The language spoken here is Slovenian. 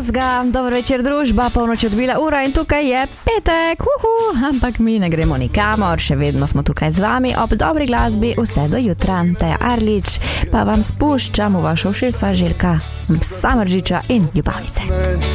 glasga, dobro večer družba, polnoč odbila ura in tukaj je petek, ampak mi ne gremo nikamor, še vedno smo tukaj z vami ob dobri glasbi vse do jutra. Teja Arlič pa vam spuščam v vašo ušesa Željka Samardžića in Ljubavnice.